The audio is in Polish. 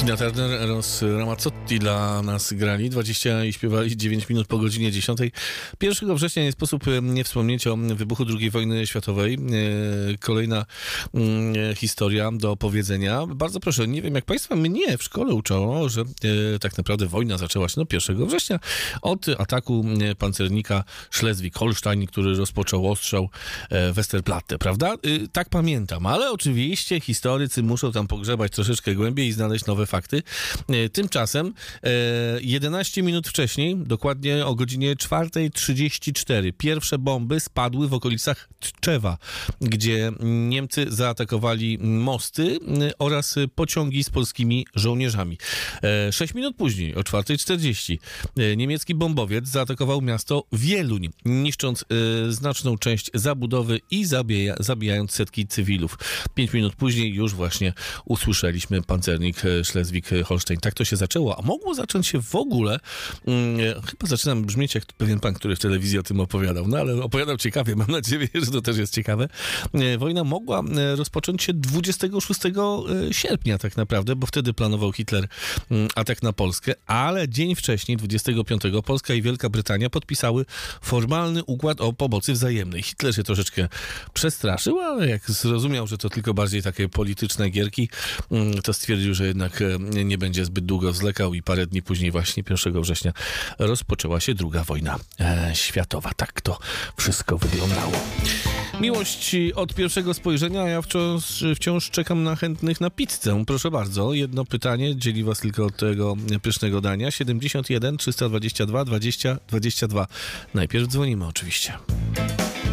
Tina Turner, Eros Ramazzotti dla nas grali 20 i śpiewali 9 minut po godzinie 10. 1 września nie sposób nie wspomnieć o wybuchu II wojny światowej. Kolejna historia do opowiedzenia. Bardzo proszę, nie wiem jak państwa, mnie w szkole uczono, że tak naprawdę wojna zaczęła się 1 września od ataku pancernika Schleswig-Holstein, który rozpoczął ostrzał Westerplatte, prawda? Tak pamiętam, ale oczywiście historycy muszą tam pogrzebać troszeczkę głębiej i znaleźć nowe fakty. Tymczasem 11 minut wcześniej, dokładnie o godzinie 4:34, pierwsze bomby spadły w okolicach Tczewa, gdzie Niemcy zaatakowali mosty oraz pociągi z polskimi żołnierzami. 6 minut później, o 4:40, niemiecki bombowiec zaatakował miasto Wieluń, niszcząc znaczną część zabudowy i zabijając setki cywilów. 5 minut później już właśnie usłyszeliśmy pancernik Schleswig-Holstein. Tak to się zaczęło, a mogło zacząć się w ogóle, chyba zaczynam brzmieć jak pewien pan, który w telewizji o tym opowiadał, no ale opowiadał ciekawie, mam nadzieję, że to też jest ciekawe. Wojna mogła rozpocząć się 26 sierpnia tak naprawdę, bo wtedy planował Hitler atak na Polskę, ale dzień wcześniej, 25, Polska i Wielka Brytania podpisały formalny układ o pomocy wzajemnej. Hitler się troszeczkę przestraszył, ale jak zrozumiał, że to tylko bardziej takie polityczne gierki, to stwierdził, że jednak nie będzie zbyt długo zwlekał i parę dni później, właśnie 1 września, rozpoczęła się II wojna światowa. Tak to wszystko wyglądało. Miłość od pierwszego spojrzenia, a ja wciąż czekam na chętnych na pizzę. Proszę bardzo, jedno pytanie dzieli was tylko od tego pysznego dania. 71 322 20 22. Najpierw dzwonimy oczywiście.